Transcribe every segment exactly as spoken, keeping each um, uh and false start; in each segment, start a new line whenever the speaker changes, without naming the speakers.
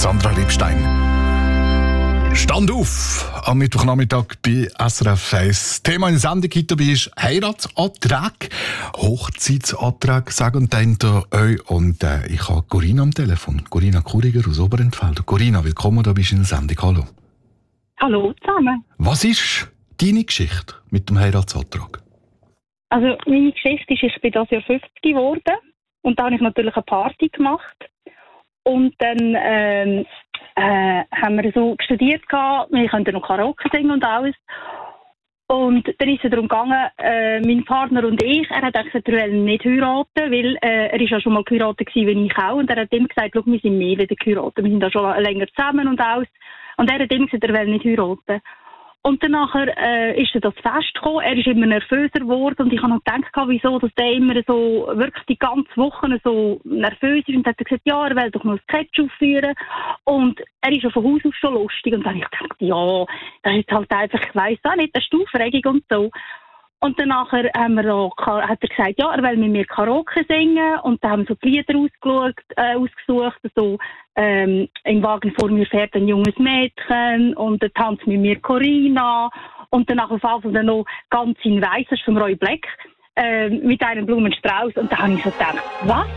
Sandra Liebstein. Stand auf am Mittwochnachmittag bei S R F eins. Thema in der Sendung heute dabei ist Heiratsantrag, Hochzeitsantrag, sagen dahinter euch. Und äh, ich habe Corinna am Telefon. Corinna Kuriger aus Oberentfeld. Corinna, willkommen, da bist du in der Sendung. Hallo.
Hallo zusammen.
Was ist deine Geschichte mit dem Heiratsantrag?
Also meine Geschichte ist, ich bin dieses Jahr fünfzig geworden und da habe ich natürlich eine Party gemacht. Und dann ähm, äh, haben wir so studiert, wir konnten noch Karaoke singen und alles. Und dann ist es darum gegangen, äh, mein Partner und ich, er hat gesagt, er will nicht heiraten, weil äh, er ist ja schon mal geheiratet gewesen, wie ich auch. Und er hat ihm gesagt, schau, wir sind mehr wieder geheiratet, wir sind da schon länger zusammen und alles. Und er hat ihm gesagt, er will nicht heiraten. Und dann nachher, äh, ist er das Fest gekommen, er ist immer nervöser geworden und ich habe noch gedacht, wieso, dass der immer so, wirklich die ganze Woche so nervös ist und hat gesagt, ja, er will doch noch ein Sketch aufführen und er ist ja von Haus aus schon lustig und dann habe ich gedacht, ja, das ist halt einfach, ich weiss auch nicht, eine Aufregung und so. Und dann nachher haben wir auch, hat er gesagt, ja, er will mit mir Karaoke singen und dann haben wir so die Lieder ausgeschaut, äh, ausgesucht, so ähm, im Wagen vor mir fährt ein junges Mädchen und dann tanzt mit mir Corinna und dann nachher auf dann noch ganz in Weiss, das ist vom Roy Black, äh, mit einem Blumenstrauß und dann habe ich so gedacht, was?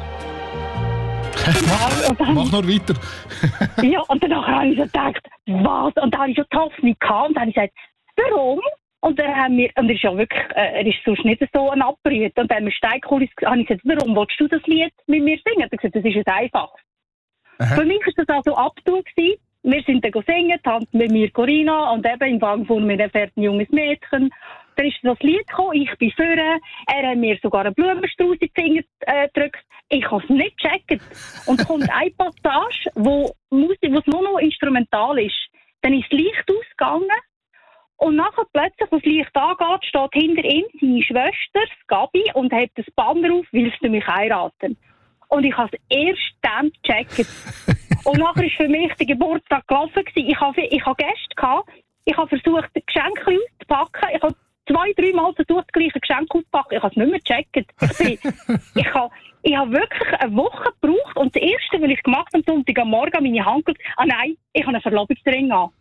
mach, mach noch weiter.
Ja, und dann habe ich so gedacht, was? Und dann habe ich so die Hoffnung gehabt und dann habe ich gesagt, warum? Und dann haben wir, und er ist ja wirklich, äh, er ist sonst nicht so ein Abbrüht. Und dann haben wir Steigkulis, habe ich gesagt, warum willst du das Lied mit mir singen? Er hat gesagt, das ist jetzt einfach. Aha. Für mich war das also Abtun gewesen. Wir sind dann gesungen, tanzt mit mir Corinna und eben im Wagen vor mir fährt ein junges Mädchen. Dann ist das Lied gekommen, ich bin vorne, er hat mir sogar einen Blumenstrauß in die Finger äh, gedrückt. Ich habe es nicht gecheckt. Und es kommt eine Passage, wo Musik, wo es nur noch instrumental ist. Dann ist das Licht ausgegangen. Und nachher plötzlich, als das Licht angeht, steht hinter ihm seine Schwester, Gabi, und hat das Banner auf, willst du mich heiraten? Und ich habe es erst dann gecheckt. Und nachher war für mich der Geburtstag gelaufen. Ich habe, ich habe Gäste gehabt. Ich habe versucht, Geschenke auszupacken. Ich habe zwei, drei Mal versucht, das gleiche Geschenk auszupacken. Ich habe es nicht mehr gecheckt. Ich, bin, ich, habe, ich habe wirklich eine Woche gebraucht. Und das Erste, was ich gemacht habe, am Sonntag am Morgen, meine Hand geschaut, ah nein, ich habe einen Verlobungsring an.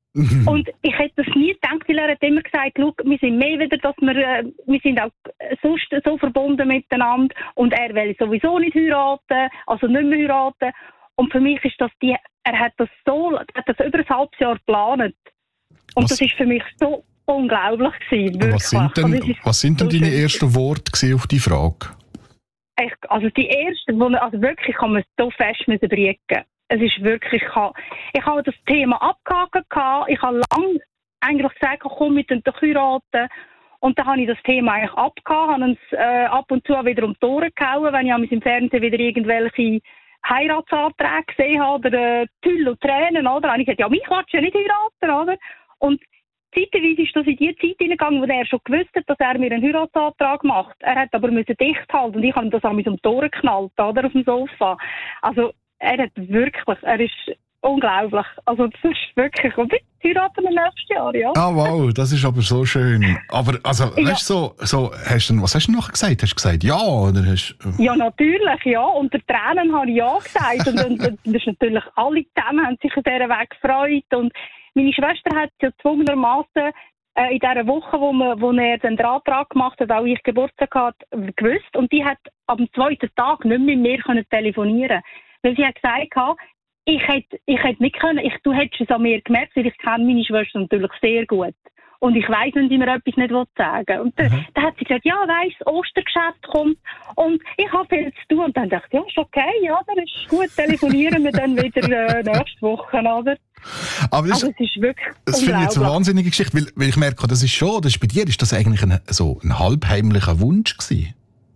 Und ich hätte das nie gedacht, weil er hat immer gesagt, schau, wir sind mehr wieder, dass wir, äh, wir sind auch sonst so verbunden miteinander und er will sowieso nicht heiraten, also nicht mehr heiraten. Und für mich ist das die, er hat das so, er hat das über ein halbes Jahr geplant. Und was, das ist für mich so unglaublich gewesen, wirklich.
Was sind denn, also was sind denn so deine ersten Worte auf die Frage?
Ich, also die ersten, wo, also wirklich kann man so fest müssen briegen. Es ist wirklich, ich habe, ich habe das Thema abgehakt, ich habe lange eigentlich gesagt, komm, wir heiraten. Und dann habe ich das Thema eigentlich abgehakt, habe uns äh, ab und zu wieder um die Ohren gehauen, wenn ich im Fernsehen wieder irgendwelche Heiratsanträge gesehen habe, oder äh, Tüll und Tränen, oder? Dann habe ich gesagt, ja, mich willst du ja nicht heiraten, oder? Und zeitweise ist das in die Zeit hineingegangen, wo er schon gewusst hat, dass er mir einen Heiratsantrag macht. Er hat aber müssen dicht halten und ich habe ihm das an mich um die Ohren geknallt, oder? Auf dem Sofa. Also, er hat wirklich, er ist unglaublich. Also das ist wirklich, und wir heiraten wir nächstes Jahr, ja.
Ah wow, das ist aber so schön. Aber also,
ja.
weißt du, so, so, hast du, was hast du noch gesagt? Hast du gesagt ja oder hast?
Ja, natürlich, ja. Unter Tränen habe ich ja gesagt. und, und, und das ist natürlich, alle zusammen haben sich an dieser Weg gefreut. Und meine Schwester hat ja gezwungenermassen äh, in dieser Woche, wo, man, wo er den Antrag gemacht hat, auch ich Geburtstag hatte, gewusst. Und die hat am zweiten Tag nicht mehr mit mir können telefonieren. Weil sie hat gesagt, ich hätte, ich hätte nicht können, ich, du hättest es an mir gemerkt, weil ich kenne meine Schwester natürlich sehr gut. Und ich weiss, wenn sie mir etwas nicht sagen will. Und dann, mhm. dann hat sie gesagt, ja, weiss, das Ostergeschäft kommt und ich habe viel zu tun. Und dann dachte ich, ja, ist okay, ja, dann ist gut, telefonieren wir dann wieder äh, nächste Woche, oder?
Aber das,
also, es ist wirklich
das finde ich jetzt eine wahnsinnige Geschichte, weil, weil ich merke, das ist schon, das ist bei dir, ist das eigentlich ein, so ein halbheimlicher Wunsch gewesen?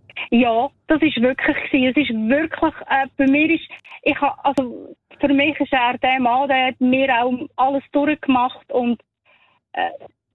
Ja, das ist wirklich gewesen. Es ist wirklich, äh, bei mir ist, ich ha, also, für mich ist er der Mann, der hat mir auch alles durchgemacht und, äh,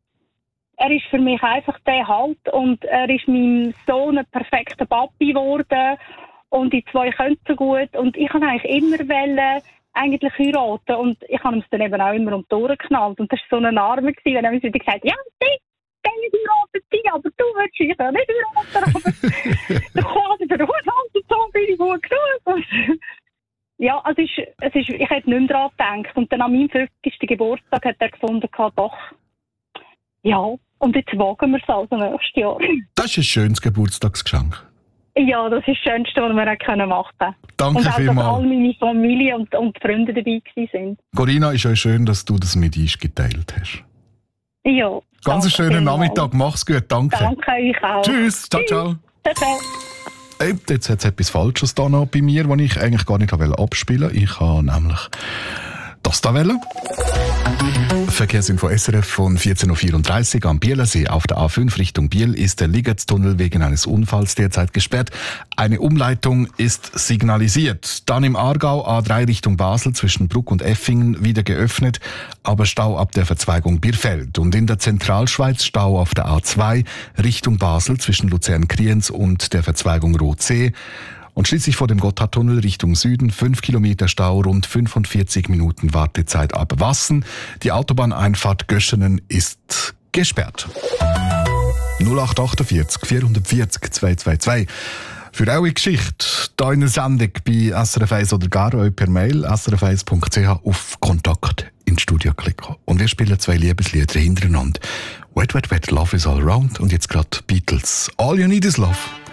er ist für mich einfach der Halt und er ist meinem Sohn ein perfekter Papi geworden und die zwei können so gut und ich habe eigentlich immer wollen, eigentlich heiraten und ich habe ihm dann eben auch immer um die Ohren geknallt und das war so ein Arme gewesen, wenn er mir wieder gesagt hat, ja, sie, die heiraten sie, aber du willst dich ja nicht heiraten, aber quasi für den Haushalt und so bin ich gut genug. Ja, also es ist, es ist, ich hätte nicht mehr daran gedacht. Und dann an meinem fünfzigsten Geburtstag hat er gefunden, doch, ja, und jetzt wagen wir es also nächstes Jahr.
Das ist ein schönes Geburtstagsgeschenk.
Ja, das ist das Schönste, was wir machen können.
Danke
und auch,
vielmals.
dass all meine Familie und, und Freunde dabei waren.
Corinna, ist auch schön, dass du das mit uns geteilt hast.
Ja.
Ganz einen schönen Nachmittag, mach's gut, danke.
Danke euch auch.
Tschüss, ciao, ciao.
Ciao, ciao.
Hey, jetzt hat es etwas Falsches da noch bei mir, was ich eigentlich gar nicht abspielen wollte. Ich habe nämlich das da wählen. Verkehrsinfo S R F von vierzehn Uhr vierunddreißig am Bielersee. Auf der A fünf Richtung Biel ist der Ligertstunnel wegen eines Unfalls derzeit gesperrt. Eine Umleitung ist signalisiert. Dann im Aargau A drei Richtung Basel zwischen Bruck und Effingen wieder geöffnet, aber Stau ab der Verzweigung Bierfeld. Und in der Zentralschweiz Stau auf der A zwei Richtung Basel zwischen Luzern-Kriens und der Verzweigung Rotsee. Und schließlich vor dem Gotthardtunnel Richtung Süden fünf Kilometer Stau, rund fünfundvierzig Minuten Wartezeit ab Wassen. Die Autobahneinfahrt Göschenen ist gesperrt. null acht achtundvierzig vierhundertvierzig zweihundertzweiundzwanzig. Für eure Geschichte hier in der Sendung bei S R F eins oder gar euch per Mail s r f eins punkt c h auf Kontakt ins Studio klicken. Und wir spielen zwei Liebeslieder hintereinander. Wet, Wet, Wet, Love is all around und jetzt gerade Beatles. All you need is love.